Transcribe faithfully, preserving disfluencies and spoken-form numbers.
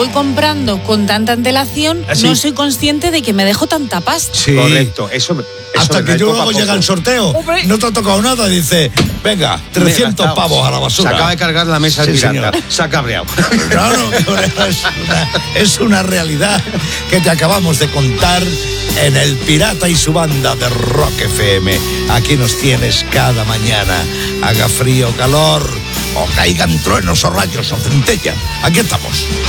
voy comprando con tanta antelación, ¿Ah, sí? no soy consciente de que me dejo tanta pasta. Sí. Correcto, eso, eso hasta que yo luego llega el sorteo, Hombre. no te ha tocado nada, dice, venga, trescientos pavos a la basura. Se acaba de cargar la mesa Sí, pirata. señor. Se ha cabreado. Claro, es una, es una realidad que te acabamos de contar en El Pirata y su banda de Rock F M. Aquí nos tienes cada mañana, haga frío o calor, o caigan truenos o rayos o centellas. Aquí estamos.